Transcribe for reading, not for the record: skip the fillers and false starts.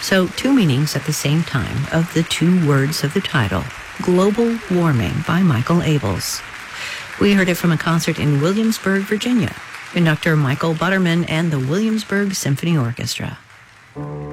So, two meanings at the same time of the two words of the title, Global Warming by Michael Abels. We heard it from a concert in Williamsburg, Virginia, conductor Michael Butterman and the Williamsburg Symphony Orchestra.